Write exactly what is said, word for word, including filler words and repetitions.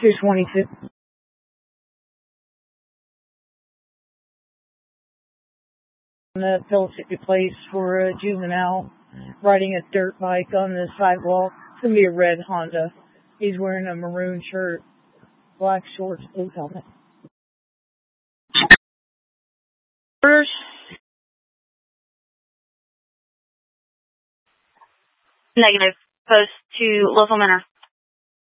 two twenty-two. The Philosophy Place for a juvenile riding a dirt bike on the sidewalk. It's going to be a red Honda. He's wearing a maroon shirt, black shorts, blue helmet. First. Negative. Post to Local Manor.